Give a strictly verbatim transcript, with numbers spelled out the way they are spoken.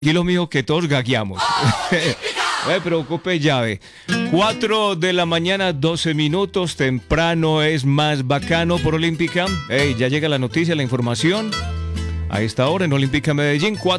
Tranquilo, mijo, que todos gagueamos. No me preocupe, llave. cuatro de la mañana, doce minutos. Temprano es más bacano por Olímpica. Hey, ya llega la noticia, la información. A esta hora en Olímpica Medellín, cuatro